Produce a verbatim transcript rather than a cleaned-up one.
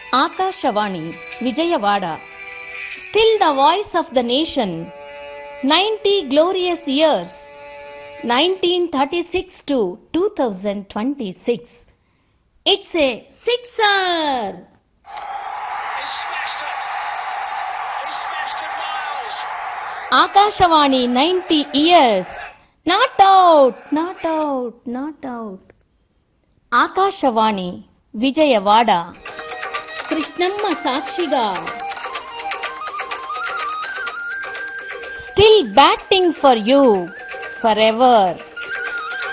Akashavani, Vijayawada, still the voice of the nation. ninety glorious years, nineteen thirty-six to two thousand twenty-six. It's a sixer! He smashed it! He smashed it, Miles! Akashavani, ninety years. Not out, not out, not out. Akashavani, Vijayawada, Krishnamma Sakshiga, still batting for you forever.